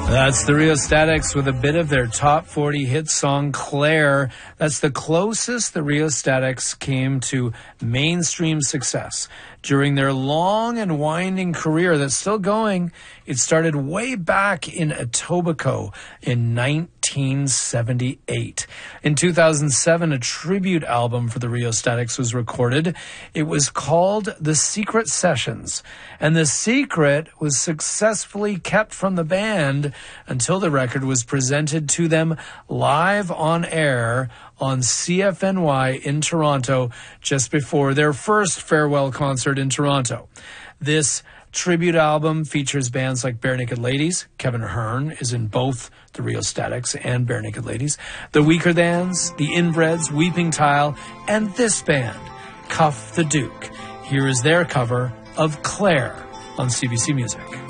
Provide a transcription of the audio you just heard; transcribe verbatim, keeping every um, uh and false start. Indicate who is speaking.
Speaker 1: That's the Rheostatics with a bit of their top forty hit song, Claire. That's the closest the Rheostatics came to mainstream success. During their long and winding career that's still going, it started way back in Etobicoke in nineteen seventy-eight. In two thousand seven, a tribute album for the Rheostatics was recorded. It was called The Secret Sessions, and the secret was successfully kept from the band until the record was presented to them live on air on C F N Y in Toronto just before their first farewell concert in Toronto. This tribute album features bands like Bare Naked Ladies. Kevin Hearn is in both the Rheostatics and Bare Naked Ladies. The Weakerthans, the Inbreds, Weeping Tile, and this band, Cuff the Duke. Here is their cover of Claire on C B C Music.